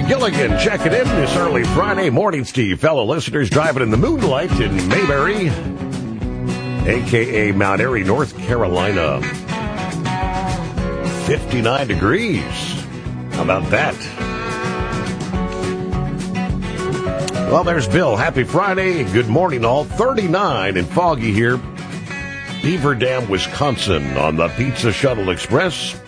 Gilligan checking in this early Friday morning, Steve. Fellow listeners driving in the moonlight in Mayberry, a.k.a. Mount Airy, North Carolina. 59 degrees. How about that? Well, there's Bill. Happy Friday. Good morning, all. 39 and foggy here. Beaver Dam, Wisconsin on the Pizza Shuttle Express.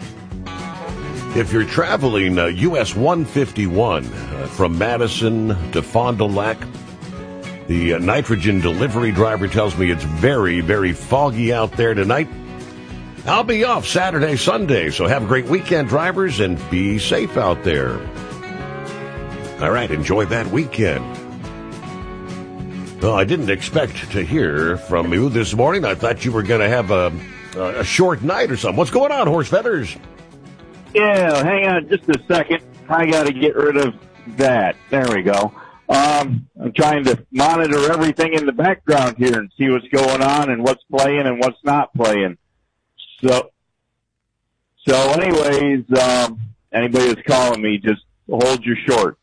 If you're traveling US 151 from Madison to Fond du Lac, the nitrogen delivery driver tells me it's very, very foggy out there tonight. I'll be off Saturday, Sunday, so have a great weekend, drivers, and be safe out there. All right, enjoy that weekend. Well, I didn't expect to hear from you this morning. I thought you were going to have a short night or something. What's going on, Horse Feathers? Yeah, hang on just a second. I got to get rid of that. There we go. I'm trying to monitor everything in the background here and see what's going on and what's playing and what's not playing. So anyways, anybody that's calling me, just hold your shorts.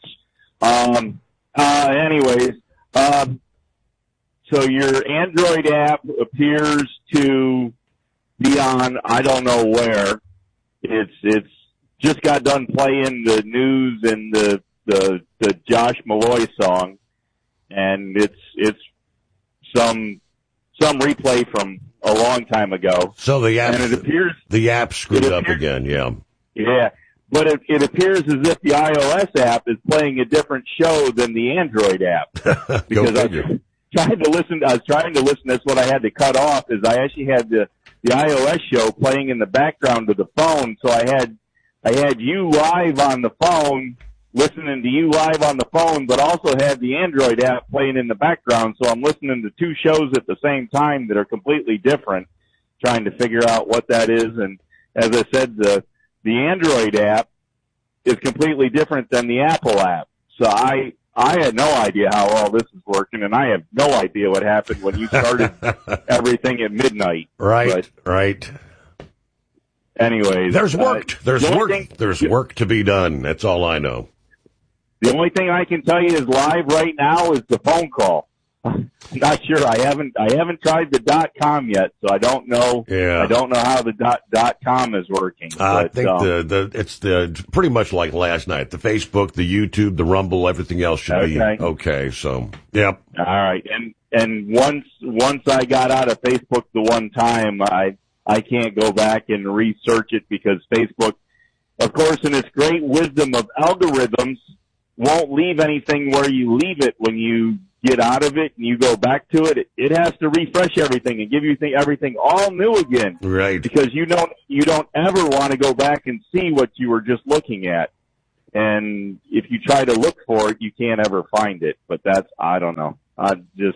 So your Android app appears to be on, I don't know where. It's just got done playing the news and the Josh Malloy song, and it's some replay from a long time ago. So the app, and it appears the app screwed up again. Yeah. Yeah. But it appears as if the iOS app is playing a different show than the Android app. Because I was trying to listen. That's what I had to cut off, is I actually had the iOS show playing in the background of the phone. So I had you live on the phone, listening to you live on the phone, but also had the Android app playing in the background. So I'm listening to two shows at the same time that are completely different, trying to figure out what that is. And as I said, the Android app is completely different than the Apple app. So I had no idea how all this is working, and I have no idea what happened when you started everything at midnight. Right, right. Anyways. There's work to be done. That's all I know. The only thing I can tell you is live right now is the phone call. I'm not sure. I haven't tried the .com yet, so I don't know. Yeah. I don't know how the .com is working. I think it's pretty much like last night. The Facebook, the YouTube, the Rumble, everything else should be okay. So, yep. All right. And once I got out of Facebook the one time, I can't go back and research it, because Facebook, of course, in its great wisdom of algorithms, won't leave anything where you leave it when you get out of it and you go back to it. It has to refresh everything and give you everything all new again. Right. Because you don't ever want to go back and see what you were just looking at. And if you try to look for it, you can't ever find it. But I don't know. I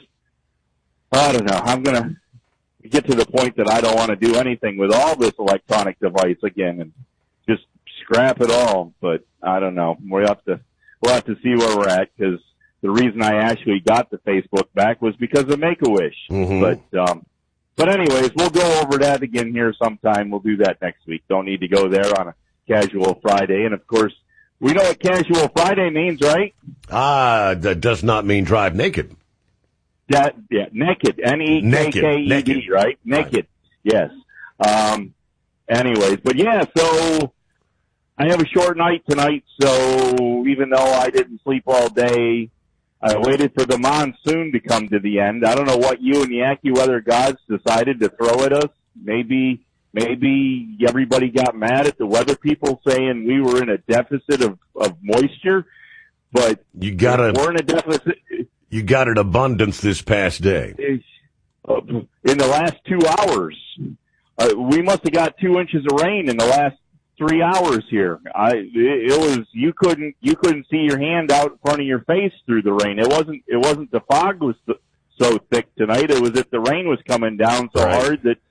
don't know. I'm going to get to the point that I don't want to do anything with all this electronic device again and just scrap it all. But I don't know. We'll have to see where we're at, because the reason I actually got the Facebook back was because of Make-A-Wish. Mm-hmm. But anyways, we'll go over that again here sometime. We'll do that next week. Don't need to go there on a casual Friday. And of course, we know what casual Friday means, right? That does not mean drive naked. Naked. N-E-K-K-E-D, right? Naked. Yes. Anyways, but yeah, so I have a short night tonight, so even though I didn't sleep all day, I waited for the monsoon to come to the end. I don't know what you and the AccuWeather gods decided to throw at us. Maybe everybody got mad at the weather people saying we were in a deficit of moisture, but we're in a deficit. You got an abundance this past day. In the last 2 hours. We must have got 2 inches of rain in the last 3 hours here. You couldn't see your hand out in front of your face through the rain. It wasn't the fog was so thick tonight. It was that the rain was coming down so hard that,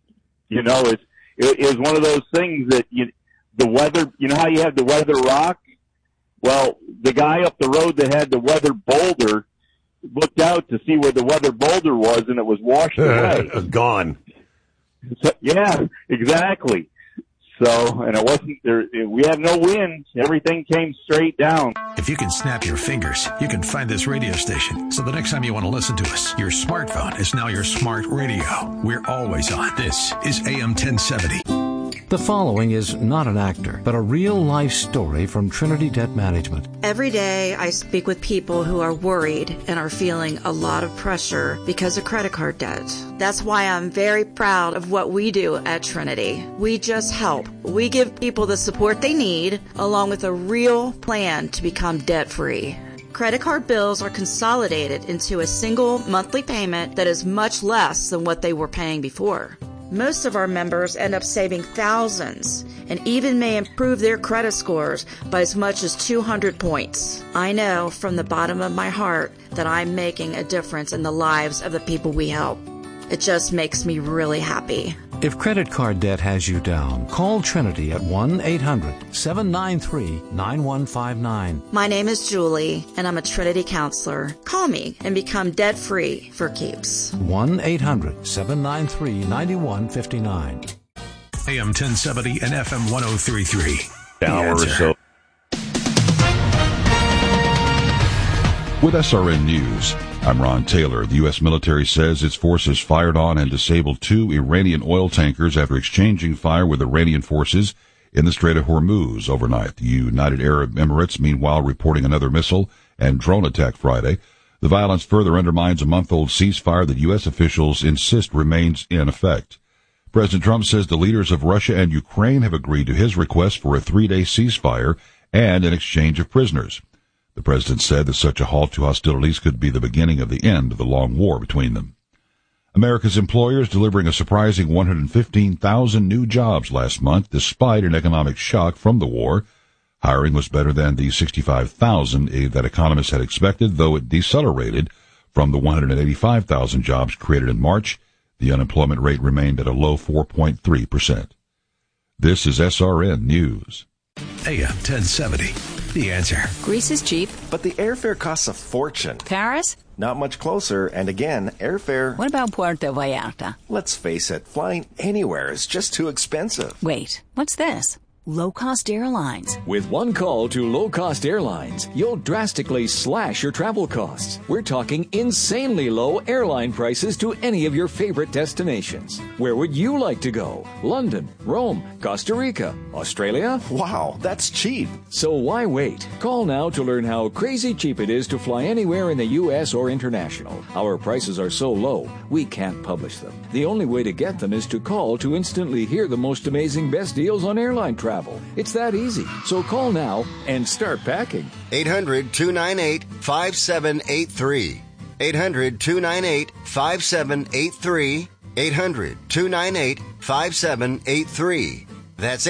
it was one of those things that the weather, how you have the weather rock? Well, the guy up the road that had the weather boulder looked out to see where the weather boulder was, and it was washed away. Gone. So, yeah, exactly. So, and it wasn't there. We had no wind. Everything came straight down. If you can snap your fingers, you can find this radio station. So the next time you want to listen to us, your smartphone is now your smart radio. We're always on. This is AM 1070. The following is not an actor, but a real-life story from Trinity Debt Management. Every day I speak with people who are worried and are feeling a lot of pressure because of credit card debt. That's why I'm very proud of what we do at Trinity. We just help. We give people the support they need, along with a real plan to become debt-free. Credit card bills are consolidated into a single monthly payment that is much less than what they were paying before. Most of our members end up saving thousands and even may improve their credit scores by as much as 200 points. I know from the bottom of my heart that I'm making a difference in the lives of the people we help. It just makes me really happy. If credit card debt has you down, call Trinity at 1-800-793-9159. My name is Julie, and I'm a Trinity counselor. Call me and become debt-free for keeps. 1-800-793-9159. AM 1070 and FM 1033. Hour or so. With SRN News, I'm Ron Taylor. The U.S. military says its forces fired on and disabled 2 Iranian oil tankers after exchanging fire with Iranian forces in the Strait of Hormuz overnight. The United Arab Emirates, meanwhile, reporting another missile and drone attack Friday. The violence further undermines a month-old ceasefire that U.S. officials insist remains in effect. President Trump says the leaders of Russia and Ukraine have agreed to his request for a 3-day ceasefire and an exchange of prisoners. The president said that such a halt to hostilities could be the beginning of the end of the long war between them. America's employers delivering a surprising 115,000 new jobs last month, despite an economic shock from the war. Hiring was better than the 65,000 that economists had expected, though it decelerated from the 185,000 jobs created in March. The unemployment rate remained at a low 4.3%. This is SRN News. AM 1070. The Answer. Greece is cheap, but the airfare costs a fortune. Paris? Not much closer, and again, airfare... What about Puerto Vallarta? Let's face it, flying anywhere is just too expensive. Wait, what's this? Low-cost airlines. With one call to low-cost airlines, you'll drastically slash your travel costs. We're talking insanely low airline prices to any of your favorite destinations. Where would you like to go? London, Rome, Costa Rica, Australia? Wow, that's cheap. So why wait? Call now to learn how crazy cheap it is to fly anywhere in the U.S. or international. Our prices are so low, we can't publish them. The only way to get them is to call to instantly hear the most amazing best deals on airline travel. It's that easy. So call now and start packing. 800-298-5783. 800-298-5783. 800-298-5783. That's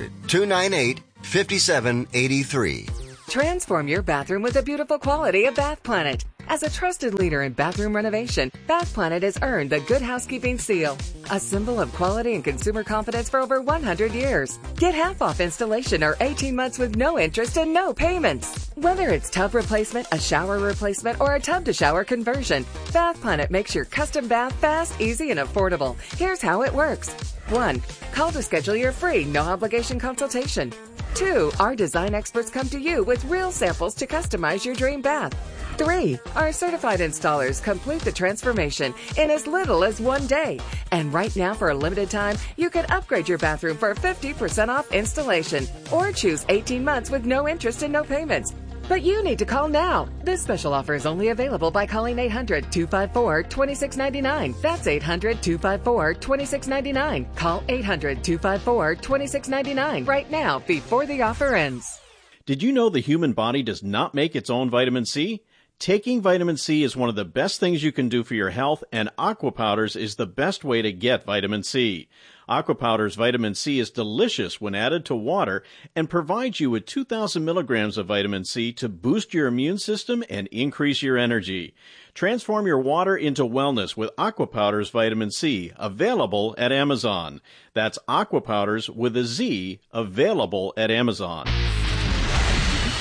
800-298-5783. Transform your bathroom with the beautiful quality of Bath Planet. As a trusted leader in bathroom renovation, Bath Planet has earned the Good Housekeeping Seal, a symbol of quality and consumer confidence for over 100 years. Get half off installation or 18 months with no interest and no payments. Whether it's tub replacement, a shower replacement, or a tub-to-shower conversion, Bath Planet makes your custom bath fast, easy, and affordable. Here's how it works. 1. Call to schedule your free, no-obligation consultation. 2. Our design experts come to you with real samples to customize your dream bath. 3. Our certified installers complete the transformation in as little as 1 day. And right now, for a limited time, you can upgrade your bathroom for 50% off installation or choose 18 months with no interest and no payments. But you need to call now. This special offer is only available by calling 800-254-2699. That's 800-254-2699. Call 800-254-2699 right now before the offer ends. Did you know the human body does not make its own vitamin C? Taking vitamin C is one of the best things you can do for your health, and Aqua Powders is the best way to get vitamin C. Aqua Powders vitamin C is delicious when added to water and provides you with 2,000 milligrams of vitamin C to boost your immune system and increase your energy. Transform your water into wellness with Aqua Powders vitamin C, available at Amazon. That's Aqua Powders with a Z, available at Amazon.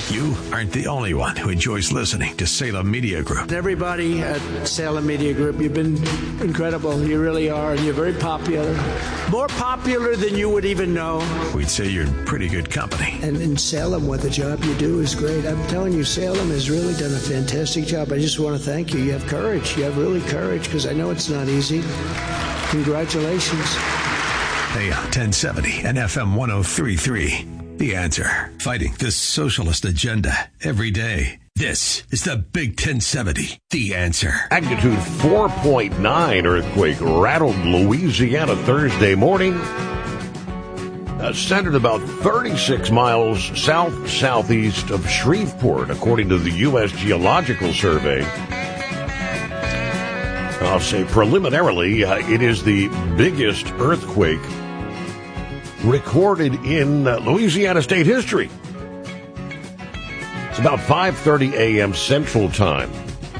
You aren't the only one who enjoys listening to Salem Media Group. Everybody at Salem Media Group, you've been incredible. You really are. You're very popular. More popular than you would even know. We'd say you're in pretty good company. And in Salem, what the job you do is great. I'm telling you, Salem has really done a fantastic job. I just want to thank you. You have courage. You have really courage, because I know it's not easy. Congratulations. AM 1070 and FM 103.3. The Answer. Fighting the socialist agenda every day. This is the Big 1070. The Answer. Magnitude 4.9 earthquake rattled Louisiana Thursday morning. Centered about 36 miles south-southeast of Shreveport, according to the U.S. Geological Survey. I'll say preliminarily, it is the biggest earthquake recorded in Louisiana state history. It's about 5:30 a.m. Central Time.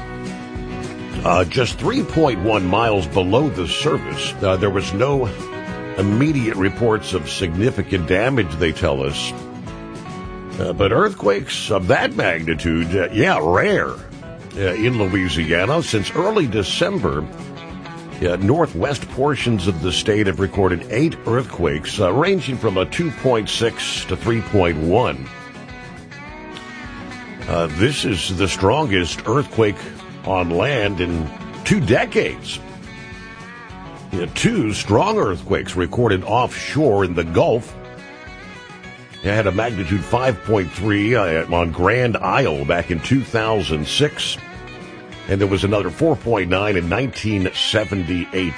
Just 3.1 miles below the surface. There was no immediate reports of significant damage, they tell us. But earthquakes of that magnitude, rare in Louisiana. Since early December, northwest portions of the state have recorded 8 earthquakes, ranging from a 2.6 to 3.1. This is the strongest earthquake on land in 2 decades. 2 strong earthquakes recorded offshore in the Gulf. It had a magnitude 5.3 on Grand Isle back in 2006. And there was another 4.9 in 1978.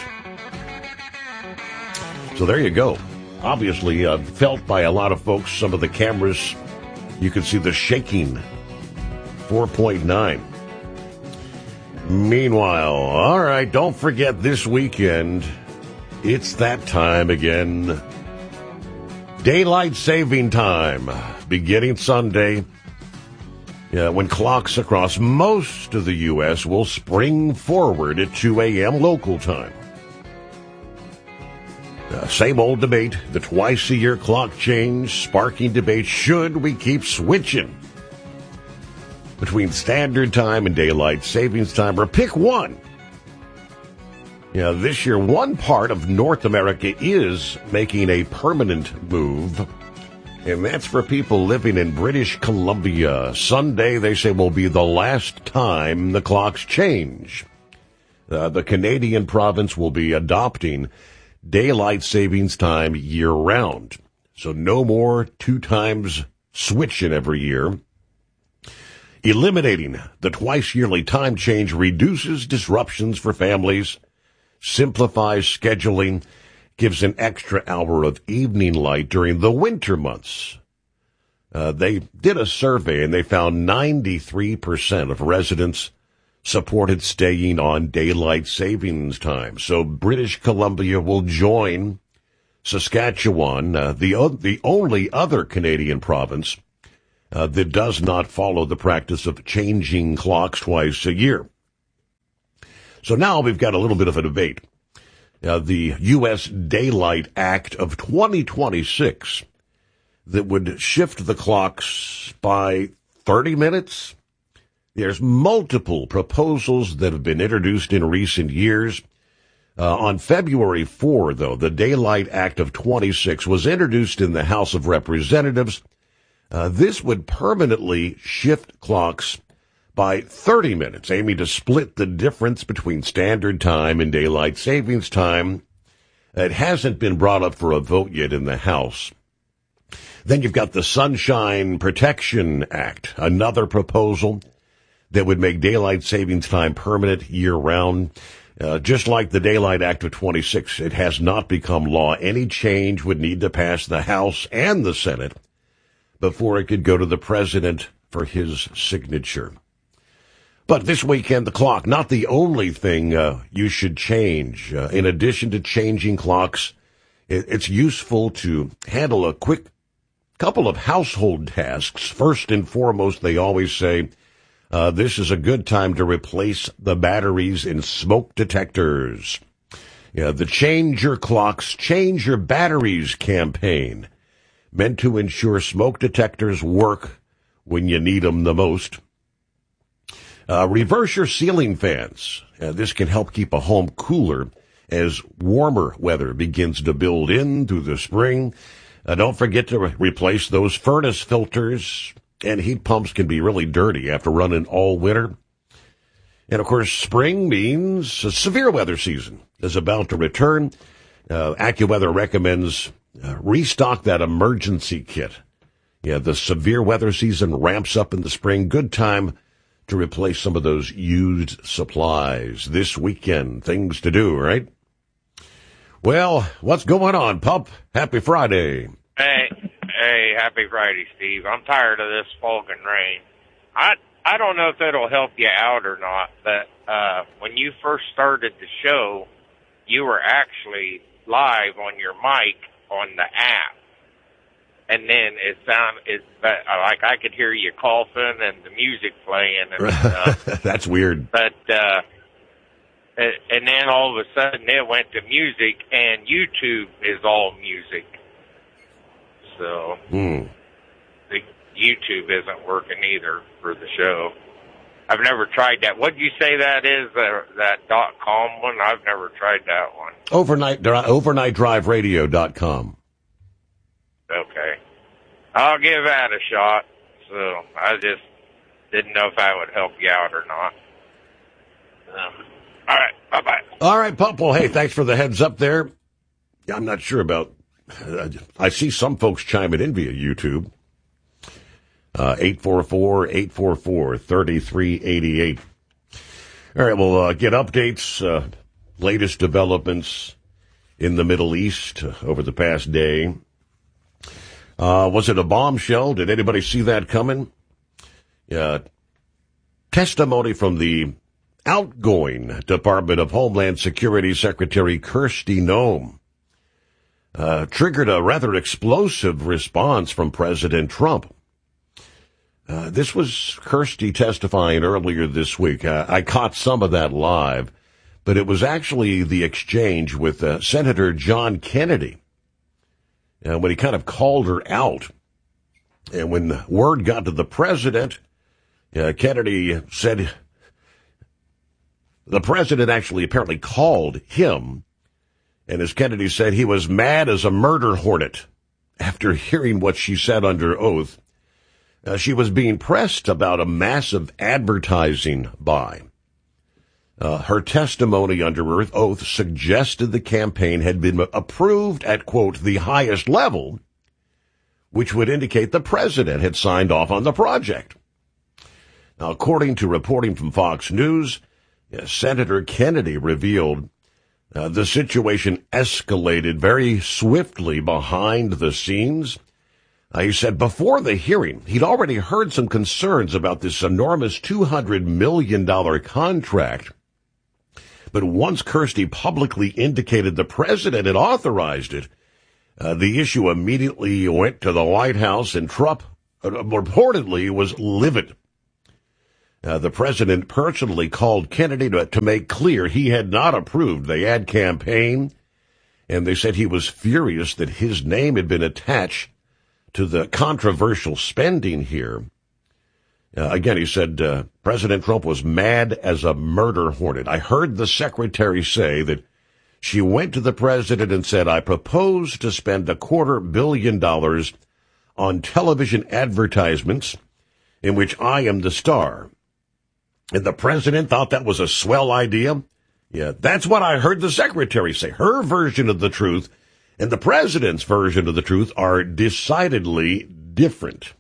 So there you go. Obviously felt by a lot of folks. Some of the cameras, you can see the shaking. 4.9. Meanwhile, all right, don't forget this weekend, it's that time again. Daylight saving time, beginning Sunday. When clocks across most of the U.S. will spring forward at 2 a.m. local time. Same old debate, the twice-a-year clock change, sparking debate, should we keep switching between standard time and daylight savings time, or pick one? This year, one part of North America is making a permanent move, and that's for people living in British Columbia. Sunday, they say, will be the last time the clocks change. The Canadian province will be adopting daylight savings time year-round. So no more 2 times switching every year. Eliminating the twice-yearly time change reduces disruptions for families, simplifies scheduling, gives an extra hour of evening light during the winter months. They did a survey and they found 93% of residents supported staying on daylight savings time. So British Columbia will join Saskatchewan, the only other Canadian province that does not follow the practice of changing clocks twice a year. So now we've got a little bit of a debate. The U.S. Daylight Act of 2026 that would shift the clocks by 30 minutes. There's multiple proposals that have been introduced in recent years. On February 4, though, the Daylight Act of 26 was introduced in the House of Representatives. This would permanently shift clocks by 30 minutes, aiming to split the difference between standard time and daylight savings time. It hasn't been brought up for a vote yet in the House. Then you've got the Sunshine Protection Act, another proposal that would make daylight savings time permanent year-round. Just like the Daylight Act of 26, it has not become law. Any change would need to pass the House and the Senate before it could go to the president for his signature. But this weekend, the clock, not the only thing you should change. In addition to changing clocks, it's useful to handle a quick couple of household tasks. First and foremost, they always say, this is a good time to replace the batteries in smoke detectors. The Change Your Clocks, Change Your Batteries campaign, meant to ensure smoke detectors work when you need them the most. Reverse your ceiling fans. This can help keep a home cooler as warmer weather begins to build in through the spring. Don't forget to replace those furnace filters, and heat pumps can be really dirty after running all winter. And, of course, spring means a severe weather season is about to return. AccuWeather recommends restock that emergency kit. Yeah, the severe weather season ramps up in the spring. Good time to replace some of those used supplies. This weekend, things to do, right? Well, what's going on, pup? Happy Friday. Hey, happy Friday, Steve. I'm tired of this fog and rain. I don't know if it'll help you out or not, but when you first started the show, you were actually live on your mic on the app. And then it sounded like I could hear you coughing and the music playing and stuff. That's weird. But and then all of a sudden it went to music, and YouTube is all music. So the YouTube isn't working either for the show. I've never tried that. What did you say that is? That .com one? I've never tried that one. Overnightdriveradio.com. Okay. I'll give that a shot. So I just didn't know if that would help you out or not. All right. Bye-bye. All right, pup. Well, hey, thanks for the heads up there. I'm not sure about... I see some folks chiming in via YouTube. 844-844-3388. All right, we'll get updates, latest developments in the Middle East over the past day. Was it a bombshell? Did anybody see that coming? Testimony from the outgoing Department of Homeland Security Secretary Kristi Noem triggered a rather explosive response from President Trump. This was Kristi testifying earlier this week. I caught some of that live, but it was actually the exchange with Senator John Kennedy when he kind of called her out. And when word got to the president, Kennedy said the president actually apparently called him, and as Kennedy said, he was mad as a murder hornet after hearing what she said under oath. She was being pressed about a massive advertising buy. Her testimony under oath suggested the campaign had been approved at, quote, the highest level, which would indicate the president had signed off on the project. Now, according to reporting from Fox News, Senator Kennedy revealed the situation escalated very swiftly behind the scenes. He said before the hearing, he'd already heard some concerns about this enormous $200 million contract. But once Kristi publicly indicated the president had authorized it, the issue immediately went to the White House, and Trump reportedly was livid. The president personally called Kennedy to make clear he had not approved the ad campaign, and they said he was furious that his name had been attached to the controversial spending here. Again, he said President Trump was mad as a murder hornet. I heard the secretary say that she went to the president and said, I propose to spend $250 million on television advertisements in which I am the star. And the president thought that was a swell idea. Yeah, that's what I heard the secretary say. Her version of the truth and the president's version of the truth are decidedly different.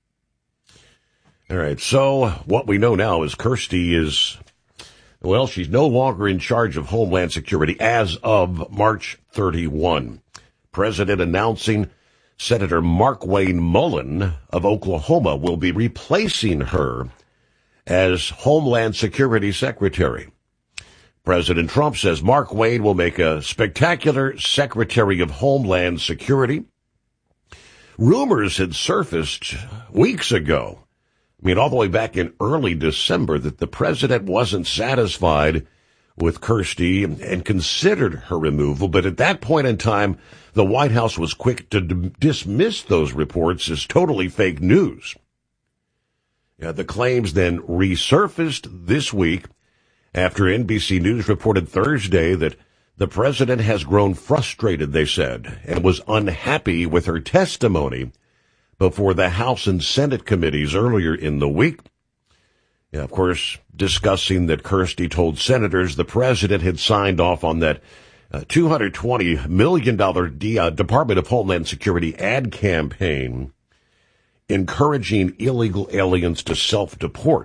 All right, so what we know now is Kristi is, well, she's no longer in charge of Homeland Security as of March 31. President announcing Senator Markwayne Mullin of Oklahoma will be replacing her as Homeland Security Secretary. President Trump says Markwayne will make a spectacular Secretary of Homeland Security. Rumors had surfaced weeks ago, all the way back in early December, that the president wasn't satisfied with Kristi and considered her removal. But at that point in time, the White House was quick to dismiss those reports as totally fake news. The claims then resurfaced this week after NBC News reported Thursday that the president has grown frustrated, they said, and was unhappy with her testimony before the House and Senate committees earlier in the week. Of course, discussing that Kirstie told senators the president had signed off on that $220 million Department of Homeland Security ad campaign encouraging illegal aliens to self-deport.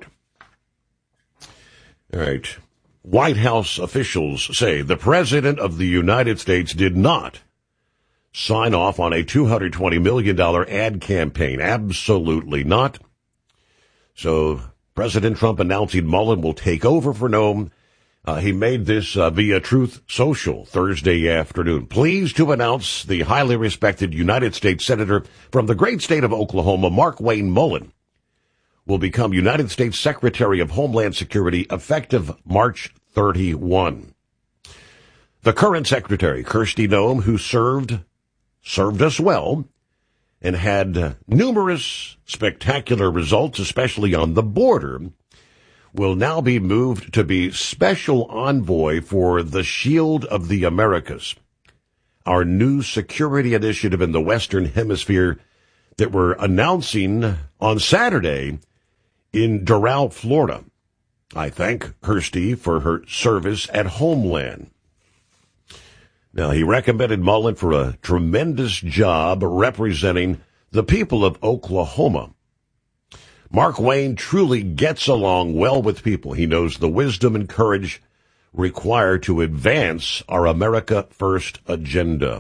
All right. White House officials say the President of the United States did not sign off on a $220 million ad campaign. Absolutely not. So President Trump announcing Mullen will take over for Noam. He made this via Truth Social Thursday afternoon. Pleased to announce the highly respected United States Senator from the great state of Oklahoma, Markwayne Mullin, will become United States Secretary of Homeland Security effective March 31. The current Secretary, Kristi Noem, who served us well and had numerous spectacular results, especially on the border, will now be moved to be special envoy for the Shield of the Americas, our new security initiative in the Western Hemisphere that we're announcing on Saturday in Doral, Florida. I thank Kirstie for her service at Homeland. Now, he recommended Mullen for a tremendous job representing the people of Oklahoma. Markwayne truly gets along well with people. He knows the wisdom and courage required to advance our America First agenda.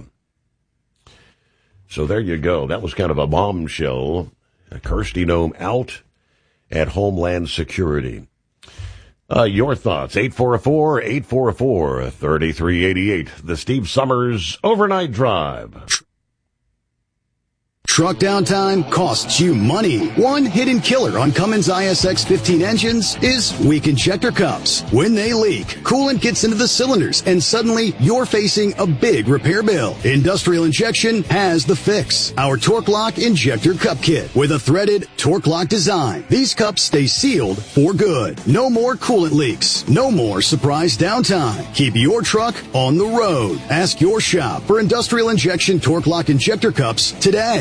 So there you go. That was kind of a bombshell. Kirstie Noem out at Homeland Security. Your thoughts, 844-844-3388. The Steve Summers Overnight Drive. Truck downtime costs you money. One hidden killer on Cummins ISX 15 engines is weak injector cups. When they leak, coolant gets into the cylinders and suddenly you're facing a big repair bill. Industrial Injection has the fix. Our Torque Lock Injector Cup Kit with a threaded Torque Lock design. These cups stay sealed for good. No more coolant leaks. No more surprise downtime. Keep your truck on the road. Ask your shop for Industrial Injection Torque Lock Injector Cups today.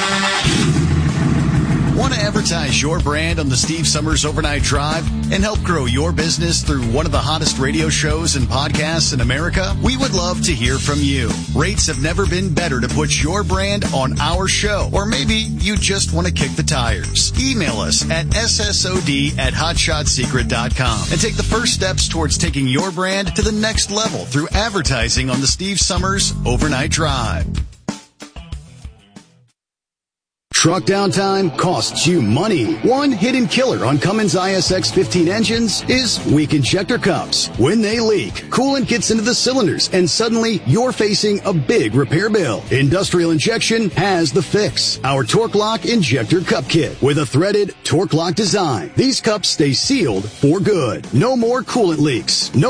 Want to advertise your brand on the Steve Summers Overnight Drive and help grow your business through one of the hottest radio shows and podcasts in America? We would love to hear from you. Rates have never been better to put your brand on our show. Or maybe you just want to kick the tires. Email us at ssod@hotshotsecret.com and take the first steps towards taking your brand to the next level through advertising on the Steve Summers Overnight Drive. Truck downtime costs you money. One hidden killer on Cummins ISX 15 engines is weak injector cups. When they leak, coolant gets into the cylinders and suddenly you're facing a big repair bill. Industrial Injection has the fix. Our Torque Lock Injector Cup Kit with a threaded Torque Lock design. These cups stay sealed for good. No more coolant leaks. No